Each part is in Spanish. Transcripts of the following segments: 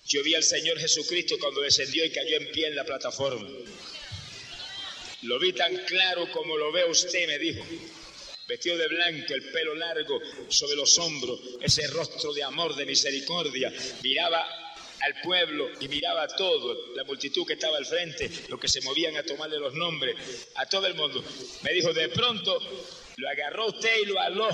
Yo vi al Señor Jesucristo cuando descendió y cayó en pie en la plataforma. Lo vi tan claro como lo ve usted, me dijo. Vestido de blanco, el pelo largo sobre los hombros, ese rostro de amor, de misericordia. Miraba al pueblo y miraba a todo, la multitud que estaba al frente, los que se movían a tomarle los nombres, a todo el mundo. Me dijo, de pronto lo agarró usted y lo aló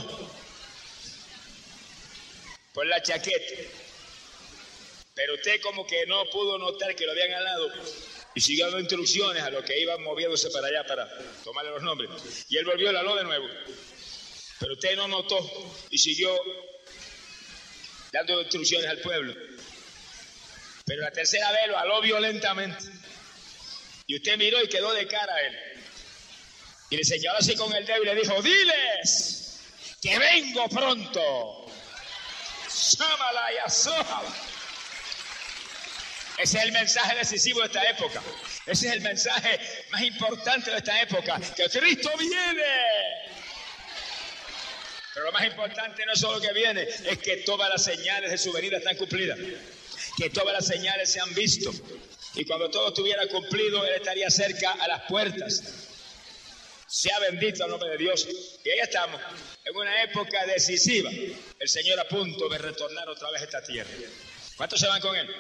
por la chaqueta. Pero usted como que no pudo notar que lo habían alado y siguió dando instrucciones a los que iban moviéndose para allá para tomarle los nombres. Y él volvió y lo aló de nuevo. Pero usted no notó y siguió dando instrucciones al pueblo. Pero la tercera vez lo aló violentamente. Y usted miró y quedó de cara a él. Y le señaló así con el dedo y le dijo, diles que vengo pronto. Sámala y asójala. Ese es el mensaje decisivo de esta época. Ese es el mensaje más importante de esta época. Que Cristo viene. Pero lo más importante no es solo que viene, es que todas las señales de su venida están cumplidas. Que todas las señales se han visto. Y cuando todo estuviera cumplido, Él estaría cerca a las puertas. Sea bendito el nombre de Dios. Y ahí estamos, en una época decisiva. El Señor a punto de retornar otra vez a esta tierra. ¿Cuántos se van con Él?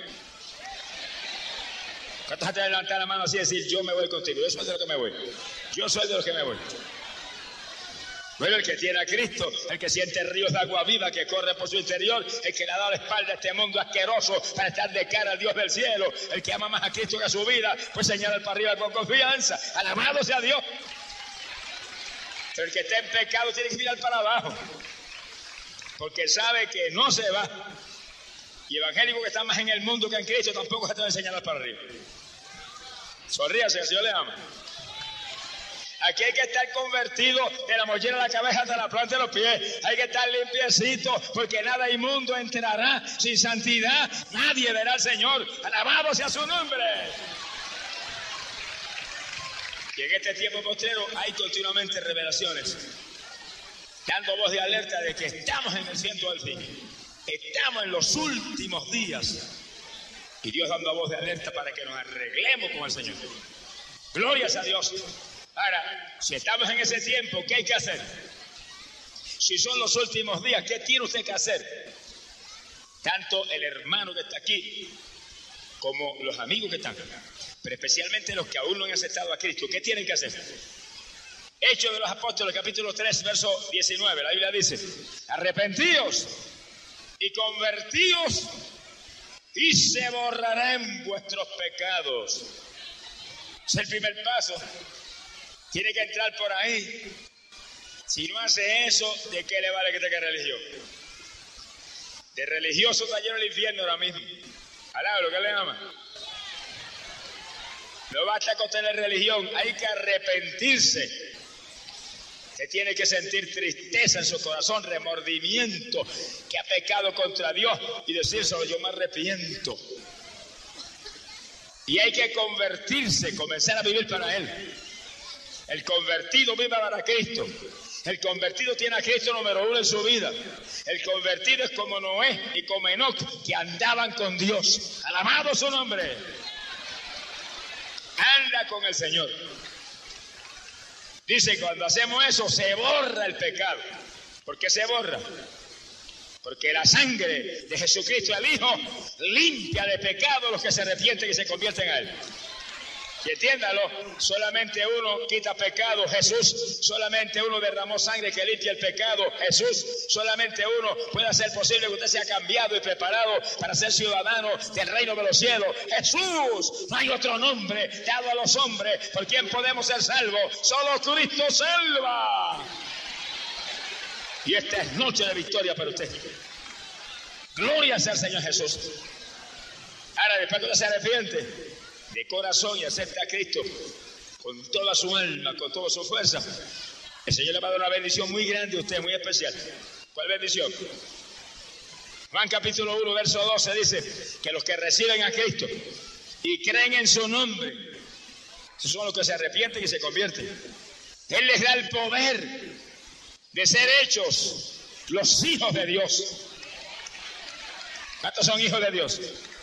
¿Cuántos hacen levantar la mano así y decir, yo me voy contigo? Yo soy de los que me voy. Yo soy de los que me voy. Bueno, el que tiene a Cristo, el que siente ríos de agua viva que corren por su interior, el que le ha dado la espalda a este mundo asqueroso para estar de cara al Dios del cielo, el que ama más a Cristo que a su vida, pues señala para arriba con confianza. Alabado sea Dios. Pero el que está en pecado tiene que mirar para abajo, porque sabe que no se va. Y evangélicos que están más en el mundo que en Cristo tampoco se atreven a señalar para arriba. Sonríase, el Señor le ama. Aquí hay que estar convertido de la mollera de la cabeza hasta la planta de los pies. Hay que estar limpiecito porque nada inmundo entrará. Sin santidad nadie verá al Señor. Alabado sea su nombre. Y en este tiempo postrero hay continuamente revelaciones, dando voz de alerta de que estamos en el ciento del fin. Estamos en los últimos días. Y Dios dando voz de alerta para que nos arreglemos con el Señor. Glorias a Dios. Ahora, si estamos en ese tiempo, ¿qué hay que hacer? Si son los últimos días, ¿qué tiene usted que hacer? Tanto el hermano que está aquí, como los amigos que están, pero especialmente los que aún no han aceptado a Cristo, ¿qué tienen que hacer? Hechos de los Apóstoles, capítulo 3, verso 19, la Biblia dice, arrepentíos y convertíos y se borrarán vuestros pecados. Es el primer paso. Tiene que entrar por ahí. Si no hace eso, ¿de qué le vale que tenga religión? De religioso está lleno el infierno ahora mismo. Alaba lo que le ama. No basta con tener religión, hay que arrepentirse. Se tiene que sentir tristeza en su corazón, remordimiento, que ha pecado contra Dios y decírselo, yo me arrepiento. Y hay que convertirse, comenzar a vivir para Él. El convertido vive para Cristo. El convertido tiene a Cristo número uno en su vida. El convertido es como Noé y como Enoc, que andaban con Dios. Alabado su nombre. Anda con el Señor. Dice, cuando hacemos eso, se borra el pecado. ¿Por qué se borra? Porque la sangre de Jesucristo, el Hijo, limpia de pecado a los que se arrepienten y se convierten a Él. Y entiéndalo, solamente uno quita pecado, Jesús, solamente uno derramó sangre que limpia el pecado, Jesús, solamente uno puede hacer posible que usted sea cambiado y preparado para ser ciudadano del reino de los cielos, Jesús. No hay otro nombre dado a los hombres por quien podemos ser salvos, solo Cristo salva. Y esta es noche de victoria para usted. Gloria sea al Señor Jesús. Ahora, después que usted se arrepiente de corazón y acepta a Cristo con toda su alma, con toda su fuerza, el Señor le va a dar una bendición muy grande a usted, muy especial. ¿Cuál bendición? Juan capítulo 1, verso 12 dice que los que reciben a Cristo y creen en su nombre, esos son los que se arrepienten y se convierten. Él les da el poder de ser hechos los hijos de Dios. ¿Cuántos son hijos de Dios?